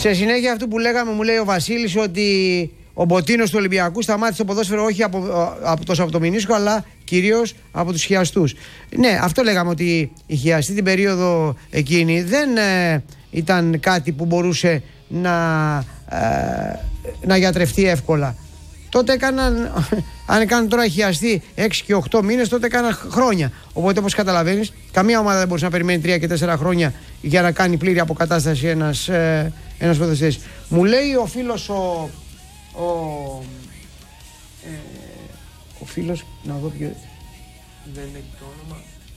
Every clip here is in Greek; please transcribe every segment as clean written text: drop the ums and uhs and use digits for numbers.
Σε συνέχεια αυτού που λέγαμε, μου λέει ο Βασίλης ότι ο Μποτίνος του Ολυμπιακού σταμάτησε το ποδόσφαιρο όχι από το μηνίσκο, αλλά κυρίως από τους χιαστούς. Ναι, αυτό λέγαμε, ότι οι χιαστοί την περίοδο εκείνη δεν ήταν κάτι που μπορούσε να γιατρευτεί εύκολα. Τότε αν έκαναν τώρα χιαστεί 6 και 8 μήνες, τότε έκαναν χρόνια. Οπότε, όπως καταλαβαίνεις, καμία ομάδα δεν μπορούσε να περιμένει 3 και 4 χρόνια για να κάνει πλήρη αποκατάσταση ένας ποδοσφαιριστής. Μου λέει ο φίλος ο φίλος, να δω ποιο δεν έχει το όνομα,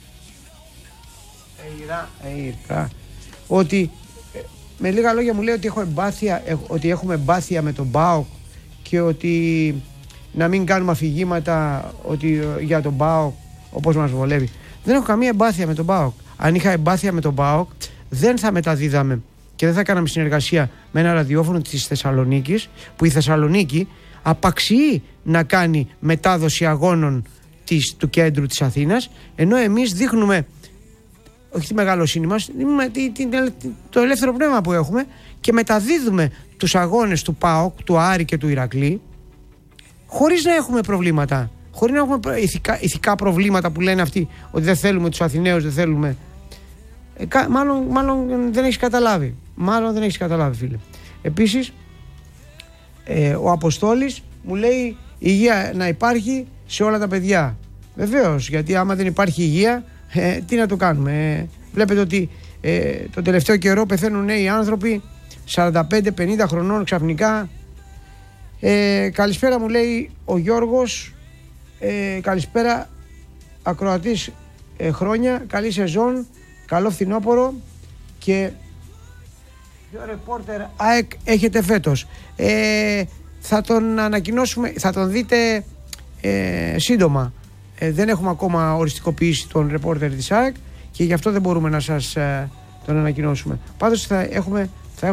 ότι με λίγα λόγια μου λέει ότι έχουμε εμπάθεια με τον ΠΑΟΚ και ότι να μην κάνουμε αφηγήματα για τον ΠΑΟΚ όπως μας βολεύει. Δεν έχω καμία εμπάθεια με τον ΠΑΟΚ. Αν είχα εμπάθεια με τον ΠΑΟΚ, δεν θα μεταδίδαμε και δεν θα κάναμε συνεργασία με ένα ραδιόφωνο της Θεσσαλονίκης, που η Θεσσαλονίκη απαξιεί να κάνει μετάδοση αγώνων του κέντρου της Αθήνας, ενώ εμείς δείχνουμε όχι τη μεγαλοσύνη μας, το ελεύθερο πνεύμα που έχουμε και μεταδίδουμε τους αγώνες του ΠΑΟΚ, του Άρη και του Ηρακλή, χωρίς να έχουμε προβλήματα, χωρίς να έχουμε ηθικά προβλήματα που λένε αυτοί ότι δεν θέλουμε τους Αθηναίους, δεν θέλουμε. Μάλλον δεν έχεις καταλάβει. Μάλλον δεν έχεις καταλάβει, φίλε. Επίσης, ο Αποστόλης μου λέει υγεία να υπάρχει σε όλα τα παιδιά. Βεβαίως, γιατί άμα δεν υπάρχει υγεία, τι να το κάνουμε. Βλέπετε ότι τον τελευταίο καιρό πεθαίνουν νέοι άνθρωποι 45-50 χρονών ξαφνικά. Καλησπέρα, μου λέει ο Γιώργος. Καλησπέρα, ακροατής χρόνια. Καλή σεζόν, καλό φθινόπωρο. Και ποιο ρεπόρτερ ΑΕΚ έχετε φέτος? Θα τον ανακοινώσουμε, θα τον δείτε σύντομα. Δεν έχουμε ακόμα οριστικοποιήσει τον ρεπόρτερ της ΑΕΚ και γι' αυτό δεν μπορούμε να σας τον ανακοινώσουμε. Πάντως θα έχουμε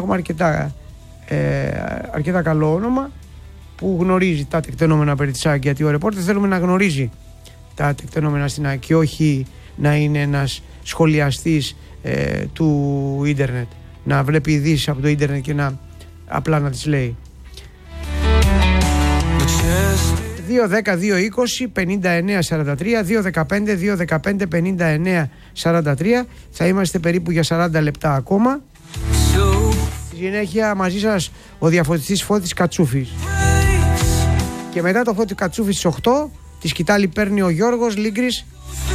αρκετά καλό όνομα που γνωρίζει τα τεκτενόμενα περί της ΑΕΚ, γιατί ο ρεπόρτερ θέλουμε να γνωρίζει τα τεκτενόμενα στην ΑΕΚ και όχι να είναι ένας σχολιαστής του ίντερνετ, να βλέπει ειδήσεις από το ίντερνετ και απλά να τις λέει. 2-10-2-20-59-43, 2-15-2-15-59-43. Θα είμαστε περίπου για 40 λεπτά ακόμα. Στη συνέχεια μαζί σας ο διαφωτιστής Φώτης Κατσούφης. Και μετά το Φώτη Κατσούφης στις 8 τη σκητάλη παίρνει ο Γιώργος Λίγκρης